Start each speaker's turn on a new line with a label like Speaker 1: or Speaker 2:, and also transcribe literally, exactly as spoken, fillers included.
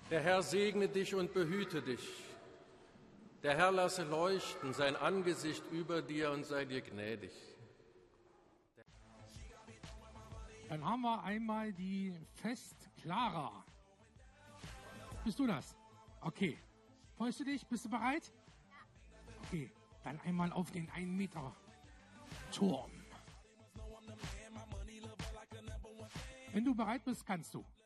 Speaker 1: Der Herr segne dich und behüte dich. Der Herr lasse leuchten sein Angesicht über dir und sei dir gnädig.
Speaker 2: Dann haben wir einmal die Fest Clara. Bist du das? Okay. Freust du dich? Bist du bereit? Ja. Okay, dann einmal auf den einen Meter Turm. Wenn du bereit bist, kannst du.